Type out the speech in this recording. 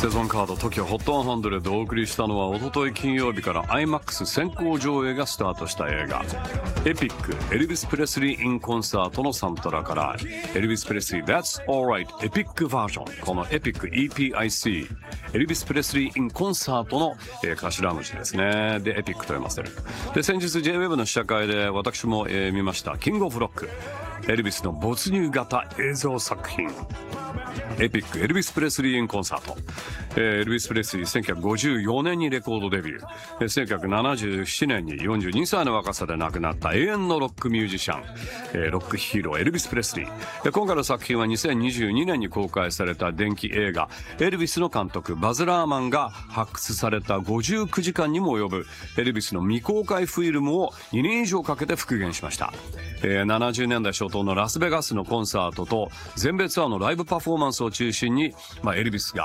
セゾンカード TOKIOHOT100 でお送りしたのは、おととい金曜日から IMAX 先行上映がスタートした映画エピックエルビス・プレスリー・イン・コンサートのサントラからエルビス・プレスリー That's Alright エピックバージョン、このエピック EPIC エルビス・プレスリー・イン・コンサートの、頭文字ですね。でエピックと読ませる。で先日 JWEB の試写会で私も、見ましたキングオブロック、エルビスの没入型映像作品エピックエルビス・プレスリー・イン・コンサート。エルビス・プレスリー1954年にレコードデビュー、1977年に42歳の若さで亡くなった永遠のロックミュージシャン、ロックヒーローエルビス・プレスリー。今回の作品は2022年に公開された伝記映画エルビスの監督バズ・ラーマンが発掘された59時間にも及ぶエルビスの未公開フィルムを2年以上かけて復元しました。70年代初頭のラスベガスのコンサートと全米ツアーのライブパフォーマンスを中心に、エルビスが